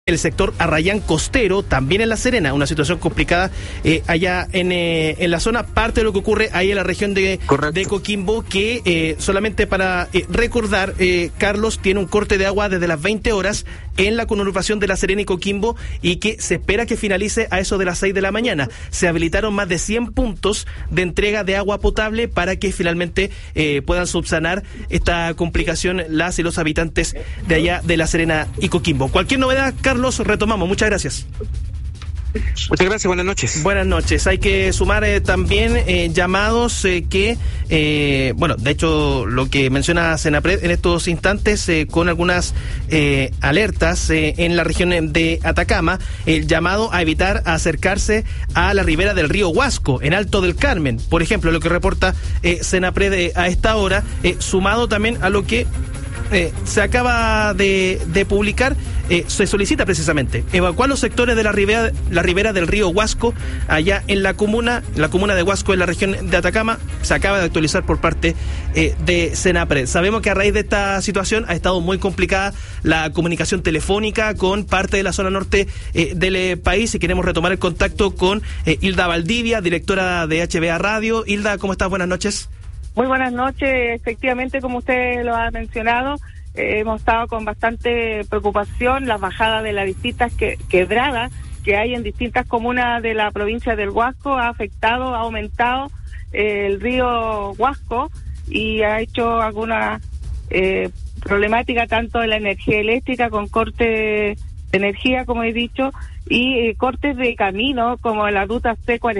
el sector Arrayán Costero, también en La Serena, una situación complicada allá en la zona, parte de lo que ocurre ahí en la región de Coquimbo, que solamente para recordar, Carlos, tiene un corte de agua desde las 20 horas en la conurbación de La Serena y Coquimbo, y que se espera que finalice a eso de las 6 de la mañana. Se habilitaron más de 100 puntos de entrega de agua potable para que finalmente puedan subsanar esta complicación las y los habitantes de allá de La Serena y Coquimbo. Cualquier novedad, Carlos, retomamos. Muchas gracias. Muchas gracias, buenas noches. Buenas noches. Hay que sumar también llamados bueno, de hecho, lo que menciona Senapred en estos instantes, con algunas alertas en la región de Atacama, el llamado a evitar acercarse a la ribera del río Huasco, en Alto del Carmen, por ejemplo, lo que reporta Senapred a esta hora, sumado también a lo que se acaba de publicar. Se solicita precisamente evacuar los sectores de la ribera del río Huasco, allá en la comuna de Huasco, en la región de Atacama. Se acaba de actualizar por parte de Senapred. Sabemos que a raíz de esta situación ha estado muy complicada la comunicación telefónica con parte de la zona norte del país, y queremos retomar el contacto con Hilda Valdivia, directora de HBA Radio. Hilda, ¿cómo estás? Buenas noches. Muy buenas noches. Efectivamente, como usted lo ha mencionado, hemos estado con bastante preocupación. La bajada de las distintas quebradas que hay en distintas comunas de la provincia del Huasco ha aumentado el río Huasco, y ha hecho alguna problemática tanto en la energía eléctrica, con corte de energía, como he dicho, y cortes de camino, como en la ruta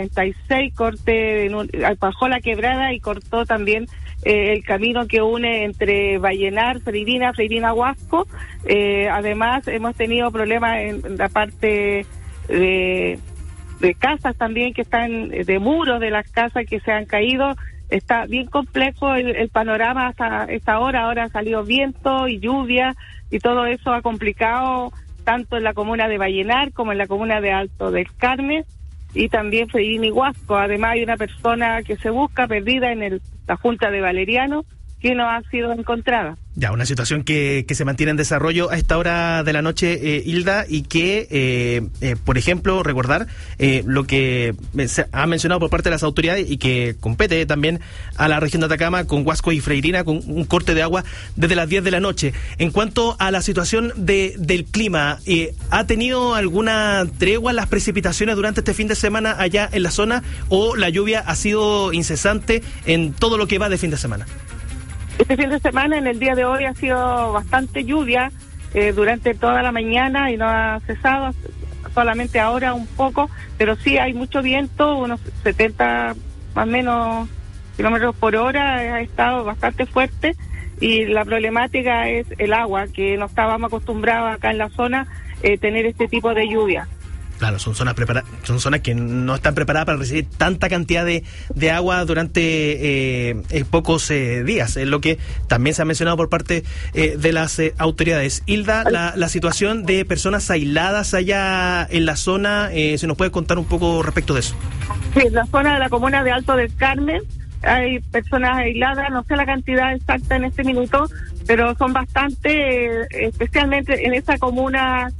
C46, bajó la quebrada y cortó también el camino que une entre Vallenar, Freirina, Huasco. Además, hemos tenido problemas en la parte de casas también, que están de muros de las casas que se han caído. Está bien complejo el panorama hasta esta hora. Ahora ha salido viento y lluvia, y todo eso ha complicado tanto en la comuna de Vallenar como en la comuna de Alto del Carmen, y también Freirina y Huasco. Además, hay una persona que se busca perdida en la Junta de Valeriano, que no ha sido encontrada. Ya, una situación que se mantiene en desarrollo a esta hora de la noche, Hilda, y que, por ejemplo, recordar lo que se ha mencionado por parte de las autoridades y que compete también a la región de Atacama, con Huasco y Freirina, con un corte de agua desde las 10 de la noche. En cuanto a la situación del clima, ¿ha tenido alguna tregua en las precipitaciones durante este fin de semana allá en la zona, o la lluvia ha sido incesante en todo lo que va de fin de semana? Este fin de semana, en el día de hoy, ha sido bastante lluvia durante toda la mañana, y no ha cesado, solamente ahora un poco, pero sí hay mucho viento, unos 70 más o menos kilómetros por hora, ha estado bastante fuerte, y la problemática es el agua, que no estábamos acostumbrados acá en la zona tener este tipo de lluvia. Claro, son zonas que no están preparadas para recibir tanta cantidad de agua durante pocos días, es lo que también se ha mencionado por parte de las autoridades. Hilda, la situación de personas aisladas allá en la zona, ¿se nos puede contar un poco respecto de eso? Sí, en la zona de la comuna de Alto del Carmen hay personas aisladas, no sé la cantidad exacta en este minuto, pero son bastante, especialmente en esa comuna,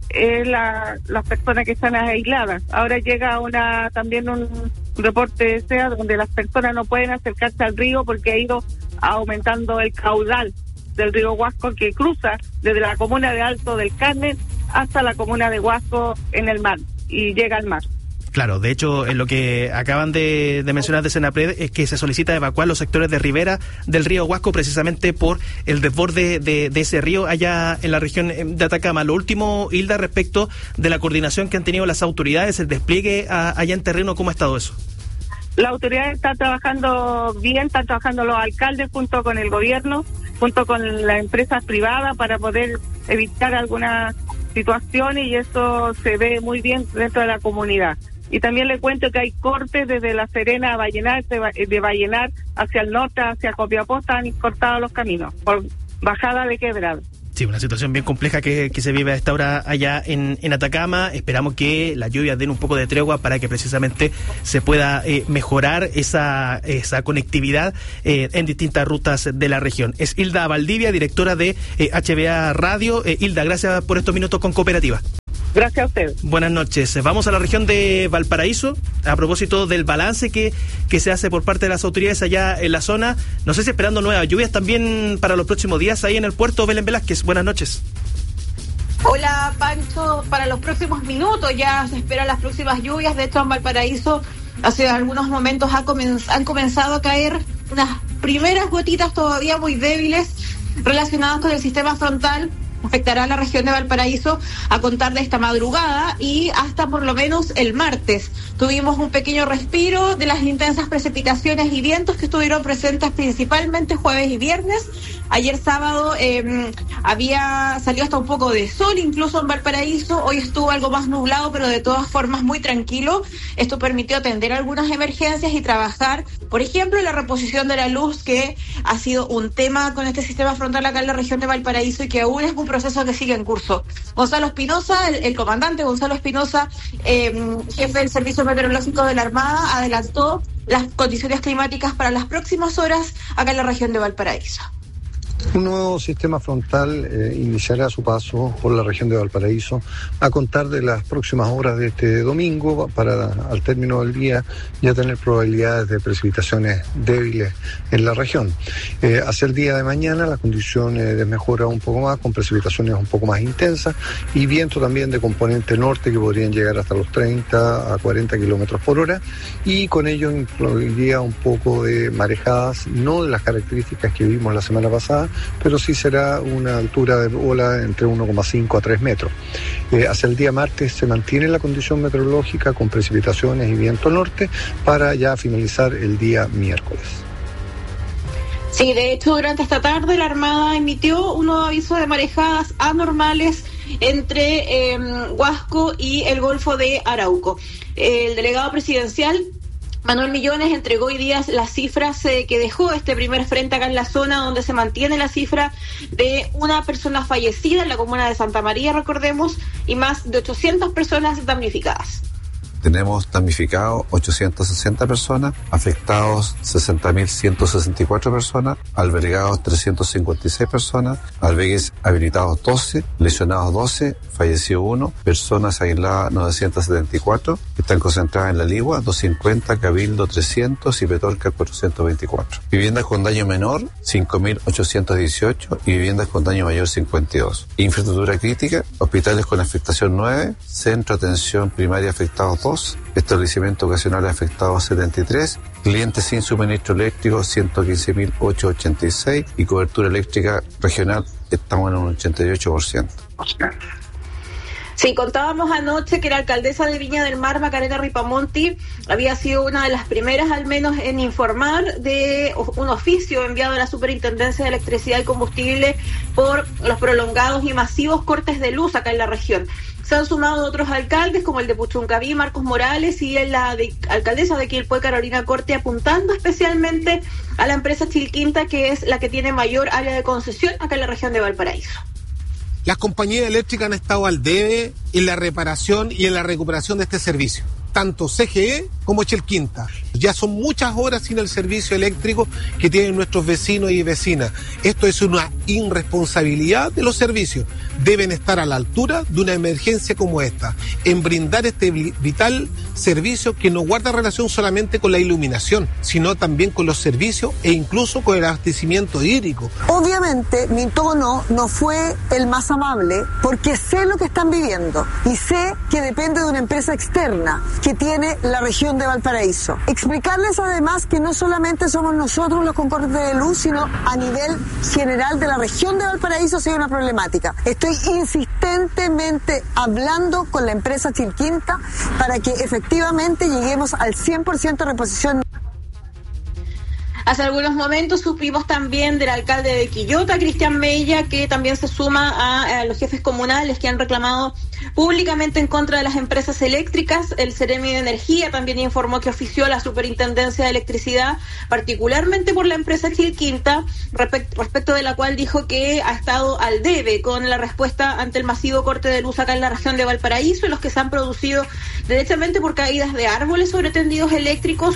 las personas que están aisladas. Ahora llega también un reporte de SEA donde las personas no pueden acercarse al río porque ha ido aumentando el caudal del río Huasco, que cruza desde la comuna de Alto del Carmen hasta la comuna de Huasco en el mar, y llega al mar. Claro, de hecho, en lo que acaban de mencionar de Senapred es que se solicita evacuar los sectores de ribera del río Huasco, precisamente por el desborde de ese río allá en la región de Atacama. Lo último, Hilda, respecto de la coordinación que han tenido las autoridades, el despliegue allá en terreno, ¿cómo ha estado eso? La autoridad está trabajando bien, están trabajando los alcaldes junto con el gobierno, junto con las empresas privadas, para poder evitar alguna situación, y eso se ve muy bien dentro de la comunidad. Y también le cuento que hay cortes desde La Serena a Vallenar, de Vallenar hacia el norte, hacia Copiapó, están cortados los caminos por bajada de quebrada. Sí, una situación bien compleja que se vive a esta hora allá en Atacama. Esperamos que las lluvias den un poco de tregua para que precisamente se pueda mejorar esa conectividad en distintas rutas de la región. Es Hilda Valdivia, directora de HBA Radio. Hilda, gracias por estos minutos con Cooperativa. Gracias a ustedes. Buenas noches. Vamos a la región de Valparaíso, a propósito del balance que se hace por parte de las autoridades allá en la zona. No sé si esperando nuevas lluvias también para los próximos días ahí en el puerto. Belén Velázquez, buenas noches. Hola, Pancho. Para los próximos minutos ya se esperan las próximas lluvias. De hecho, en Valparaíso hace algunos momentos han comenzado a caer unas primeras gotitas todavía muy débiles relacionadas con el sistema frontal. Afectará a la región de Valparaíso a contar de esta madrugada y hasta por lo menos el martes. Tuvimos un pequeño respiro de las intensas precipitaciones y vientos que estuvieron presentes principalmente jueves y viernes. Ayer sábado salió hasta un poco de sol incluso en Valparaíso. Hoy estuvo algo más nublado, pero de todas formas muy tranquilo. Esto permitió atender algunas emergencias y trabajar, por ejemplo, en la reposición de la luz, que ha sido un tema con este sistema frontal acá en la región de Valparaíso y que aún es un proceso que sigue en curso. Gonzalo Espinosa, el comandante Gonzalo Espinosa, jefe del Servicio Meteorológico de la Armada, adelantó las condiciones climáticas para las próximas horas acá en la región de Valparaíso. Un nuevo sistema frontal iniciará su paso por la región de Valparaíso a contar de las próximas horas de este domingo para, al término del día, ya tener probabilidades de precipitaciones débiles en la región. Hacia el día de mañana la condición desmejora un poco más, con precipitaciones un poco más intensas y viento también de componente norte que podrían llegar hasta los 30 a 40 kilómetros por hora, y con ello incluiría un poco de marejadas, no de las características que vimos la semana pasada, pero sí será una altura de ola entre 1,5 a 3 metros. Hacia el día martes se mantiene la condición meteorológica con precipitaciones y viento norte para ya finalizar el día miércoles. Sí, de hecho, durante esta tarde la Armada emitió un nuevo aviso de marejadas anormales entre Huasco y el Golfo de Arauco. El delegado presidencial Manuel Millones entregó hoy día las cifras que dejó este primer frente acá en la zona, donde se mantiene la cifra de una persona fallecida en la comuna de Santa María, recordemos, y más de 800 personas damnificadas. Tenemos damnificados 860 personas, afectados 60.164 personas, albergados 356 personas, albergues habilitados 12, lesionados 12, fallecido 1, personas aisladas 974, que están concentradas en La Ligua 250, Cabildo 300 y Petorca 424. Viviendas con daño menor 5.818 y viviendas con daño mayor 52. Infraestructura crítica, hospitales con afectación 9, centro de atención primaria afectados 2, establecimientos ocasionales afectados 73, clientes sin suministro eléctrico 115.886 y cobertura eléctrica regional estamos en un 88%. Sí, contábamos anoche que la alcaldesa de Viña del Mar, Macarena Ripamonti, había sido una de las primeras al menos en informar de un oficio enviado a la Superintendencia de Electricidad y Combustible por los prolongados y masivos cortes de luz acá en la región. Se han sumado otros alcaldes como el de Puchuncaví, Marcos Morales, y la alcaldesa de Quilpué, Carolina Corte, apuntando especialmente a la empresa Chilquinta, que es la que tiene mayor área de concesión acá en la región de Valparaíso. Las compañías eléctricas han estado al debe en la reparación y en la recuperación de este servicio, tanto CGE como Chilquinta. Ya son muchas horas sin el servicio eléctrico que tienen nuestros vecinos y vecinas. Esto es una irresponsabilidad de los servicios. Deben estar a la altura de una emergencia como esta, en brindar este vital servicio que no guarda relación solamente con la iluminación, sino también con los servicios e incluso con el abastecimiento hídrico. Obviamente mi tono no fue el más amable porque sé lo que están viviendo y sé que depende de una empresa externa que tiene la región de Valparaíso. Explicarles además que no solamente somos nosotros los con cortes de luz, sino a nivel general de la región de Valparaíso se ve una problemática. Estoy insistentemente hablando con la empresa Chilquinta para que efectivamente lleguemos al 100% de reposición. Hace algunos momentos supimos también del alcalde de Quillota, Cristian Mella, que también se suma a los jefes comunales que han reclamado públicamente en contra de las empresas eléctricas. El Ceremi de Energía también informó que ofició a la Superintendencia de Electricidad, particularmente por la empresa Chilquinta, respecto de la cual dijo que ha estado al debe con la respuesta ante el masivo corte de luz acá en la región de Valparaíso, y los que se han producido derechamente por caídas de árboles sobre tendidos eléctricos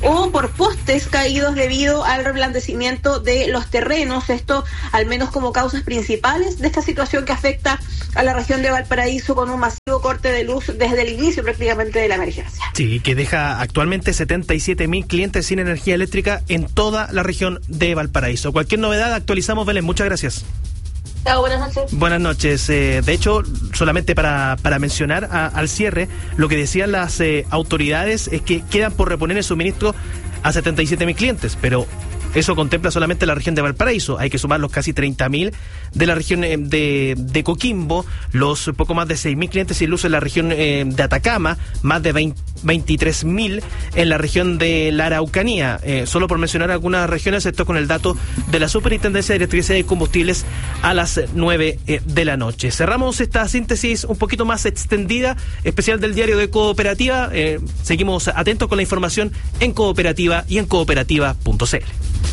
o por postes caídos debido al reblandecimiento de los terrenos. Esto al menos como causas principales de esta situación que afecta a la región de Valparaíso, con un masivo corte de luz desde el inicio prácticamente de la emergencia. Sí, que deja actualmente 77.000 clientes sin energía eléctrica en toda la región de Valparaíso. Cualquier novedad actualizamos, Belén. Muchas gracias. Chao, buenas noches. Buenas noches. De hecho, solamente para mencionar al cierre, lo que decían las autoridades es que quedan por reponer el suministro a 77.000 clientes, pero eso contempla solamente la región de Valparaíso. Hay que sumar los casi 30.000 de la región de Coquimbo, los poco más de 6.000 clientes sin luz en la región de Atacama, más de 23.000 en la región de la Araucanía. Solo por mencionar algunas regiones, esto con el dato de la Superintendencia de Electricidad y Combustibles a las 9 de la noche. Cerramos esta síntesis un poquito más extendida, especial del diario de Cooperativa. Seguimos atentos con la información en Cooperativa y en cooperativa.cl.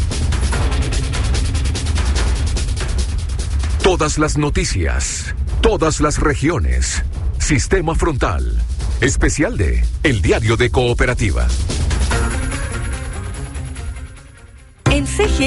Todas las noticias, todas las regiones. Sistema Frontal. Especial de El Diario de Cooperativa. En CGE